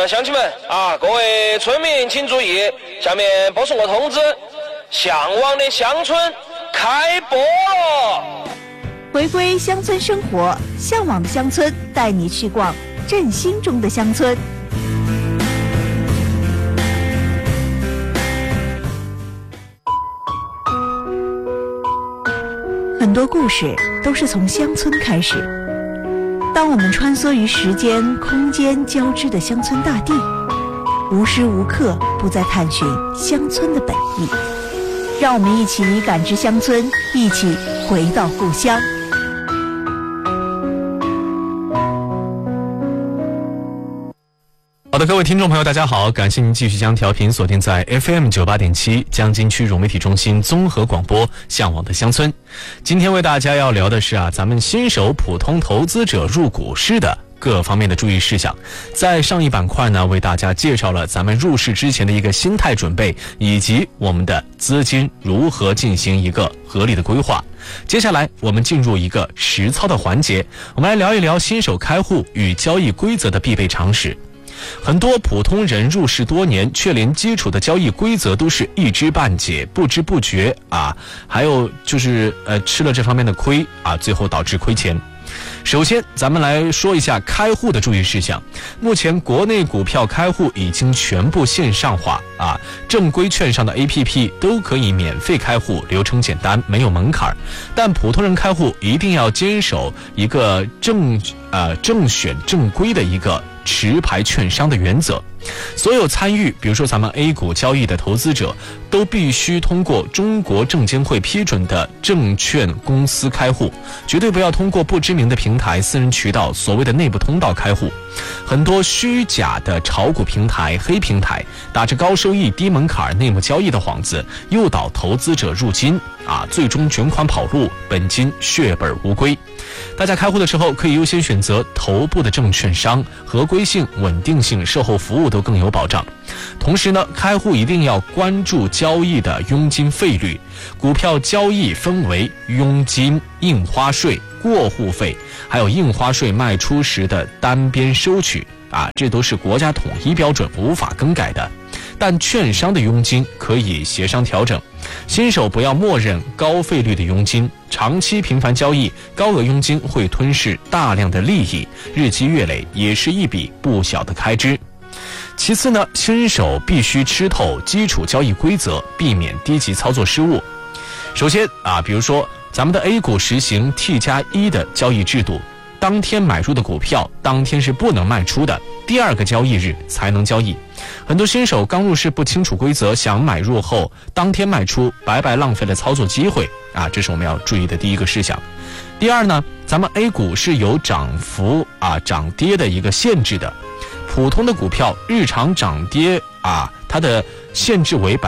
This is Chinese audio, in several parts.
乡亲们啊，各位村民请注意，下面播送个通知，向往的乡村开播了。 回归乡村生活，向往的乡村带你去逛振兴中的乡村。很多故事都是从乡村开始。当我们穿梭于时间、空间交织的乡村大地，无时无刻不在探寻乡村的本意。让我们一起感知乡村，一起回到故乡。 好的，各位听众朋友大家好，感谢您继续将调频锁定在 FM 98.7江津区融媒体中心综合广播向往的乡村。今天为大家要聊的是咱们新手普通投资者入股市的各方面的注意事项。在上一板块呢，为大家介绍了咱们入市之前的一个心态准备，以及我们的资金如何进行一个合理的规划。接下来我们进入一个实操的环节，我们来聊一聊新手开户与交易规则的必备常识。很多普通人入市多年，却连基础的交易规则都是一知半解，不知不觉还有就是吃了这方面的亏最后导致亏钱。首先咱们来说一下开户的注意事项。目前国内股票开户已经全部线上化正规券商的 APP 都可以免费开户，流程简单，没有门槛。但普通人开户一定要坚守一个正选正规的一个持牌券商的原则。所有参与比如说咱们 A 股交易的投资者，都必须通过中国证监会批准的证券公司开户，绝对不要通过不知名的平台、私人渠道、所谓的内部通道开户。很多虚假的炒股平台、黑平台，打着高收益、低门槛、内幕交易的幌子，诱导投资者入金最终卷款跑路，本金血本无归。大家开户的时候可以优先选择头部的证券商，合规性、稳定性、售后服务都更有保障。同时呢，开户一定要关注交易的佣金费率。股票交易分为佣金、印花税、过户费，还有印花税卖出时的单边收取这都是国家统一标准，无法更改的。但券商的佣金可以协商调整，新手不要默认高费率的佣金，长期频繁交易，高额佣金会吞噬大量的利益，日积月累也是一笔不小的开支。其次呢，新手必须吃透基础交易规则，避免低级操作失误。首先比如说咱们的 A 股实行 T+1 的交易制度，当天买入的股票当天是不能卖出的，第二个交易日才能交易。很多新手刚入市不清楚规则，想买入后当天卖出，白白浪费了操作机会这是我们要注意的第一个事项。第二呢，咱们 A 股是有涨幅涨跌的一个限制的。普通的股票日常涨跌它的限制为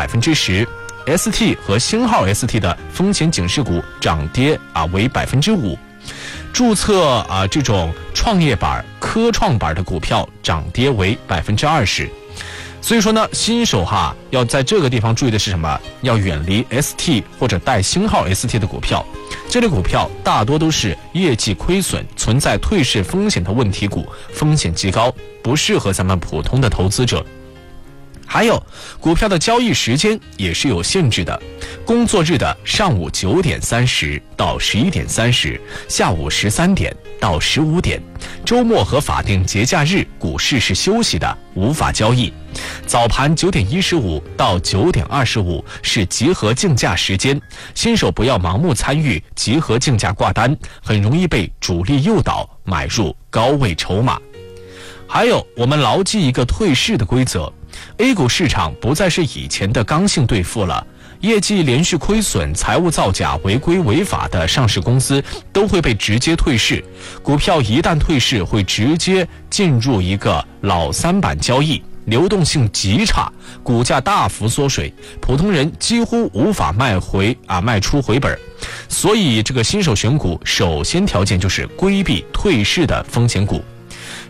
10%，ST 和星号 ST 的风险警示股涨跌为 5%， 注册这种创业板、科创板的股票涨跌为 20%。所以说呢，新手要在这个地方注意的是什么？要远离 ST 或者带星号 ST 的股票，这类股票大多都是业绩亏损、存在退市风险的问题股，风险极高，不适合咱们普通的投资者。还有股票的交易时间也是有限制的，工作日的上午9点30到11点30，下午13点到15点，周末和法定节假日股市是休息的，无法交易。早盘9点15到9点25是集合竞价时间，新手不要盲目参与集合竞价挂单，很容易被主力诱导买入高位筹码。还有我们牢记一个退市的规则， A 股市场不再是以前的刚性兑付了，业绩连续亏损、财务造假、违规违法的上市公司都会被直接退市。股票一旦退市，会直接进入一个老三板交易，流动性极差，股价大幅缩水，普通人几乎无法卖出回本。所以这个新手选股，首先条件就是规避退市的风险股。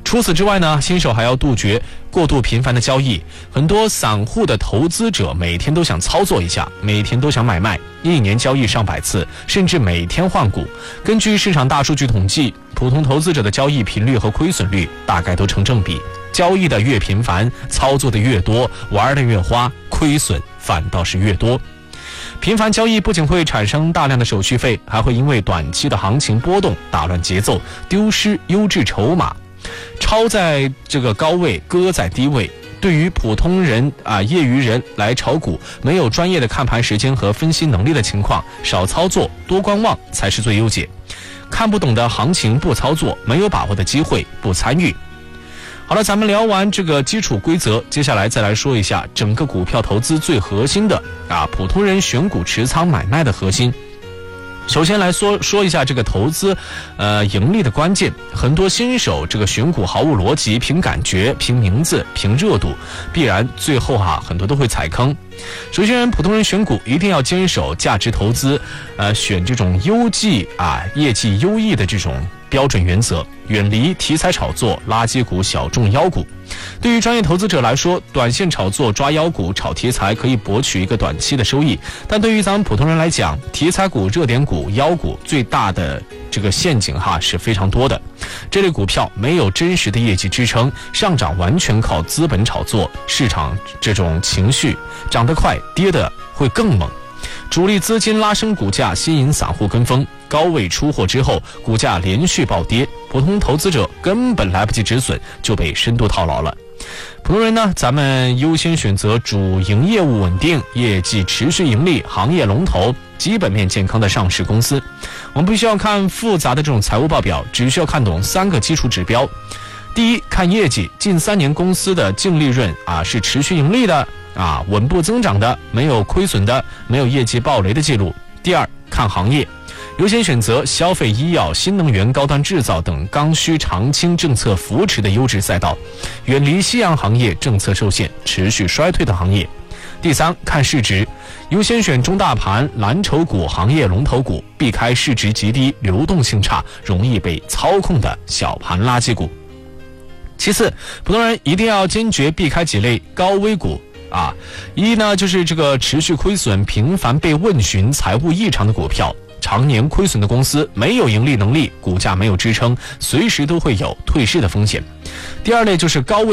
除此之外呢，新手还要杜绝过度频繁的交易。很多散户的投资者每天都想操作一下，每天都想买卖，一年交易上百次，甚至每天换股。根据市场大数据统计，普通投资者的交易频率和亏损率大概都成正比。交易的越频繁，操作的越多，玩的越花，亏损反倒是越多。频繁交易不仅会产生大量的手续费，还会因为短期的行情波动打乱节奏，丢失优质筹码。抄在这个高位，割在低位。对于普通人业余人来炒股，没有专业的看盘时间和分析能力的情况，少操作多观望才是最优解。看不懂的行情不操作，没有把握的机会不参与。好了，咱们聊完这个基础规则，接下来再来说一下整个股票投资最核心的普通人选股持仓买卖的核心。首先来说一下这个投资盈利的关键。很多新手这个选股毫无逻辑，凭感觉，凭名字，凭热度，必然最后很多都会踩坑。首先，普通人选股一定要坚守价值投资，选这种优绩业绩优异的这种标准原则，远离题材炒作、垃圾股、小众妖股。对于专业投资者来说，短线炒作、抓妖股、炒题材可以博取一个短期的收益，但对于咱们普通人来讲，题材股、热点股、妖股最大的这个陷阱是非常多的。这类股票没有真实的业绩支撑，上涨完全靠资本炒作，市场这种情绪，涨得快，跌得会更猛。主力资金拉升股价，吸引散户跟风，高位出货之后，股价连续暴跌，普通投资者根本来不及止损，就被深度套牢了。普通人呢，咱们优先选择主营业务稳定、业绩持续盈利、行业龙头、基本面健康的上市公司。我们不需要看复杂的这种财务报表，只需要看懂3个基础指标。第一，看业绩，近3年公司的净利润是持续盈利的稳步增长的，没有亏损的，没有业绩暴雷的记录。第二，看行业，优先选择消费、医药、新能源、高端制造等刚需长青政策扶持的优质赛道，远离夕阳行业政策受限、持续衰退的行业。第三，看市值，优先选中大盘、蓝筹股、行业龙头股，避开市值极低、流动性差、容易被操控的小盘垃圾股。其次，普通人一定要坚决避开几类高危股一呢，就是这个持续亏损、频繁被问询、财务异常的股票，常年亏损的公司，没有盈利能力，股价没有支撑，随时都会有退市的风险。第二类就是高位